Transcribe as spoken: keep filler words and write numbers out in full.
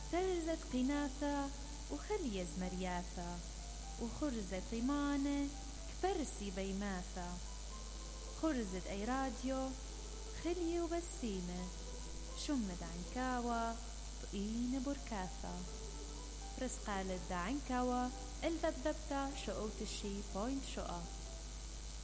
ترزت قناثة وخليز مرياثة، وخرزت طيمانة كبرسي بيماثة. خرزت أي راديو خلي وبسيمة، شمد عنكاوة طقين بركاثة. رزقالت دا عنكاوة الذبذبتا شقوت الشي بوينت شقا.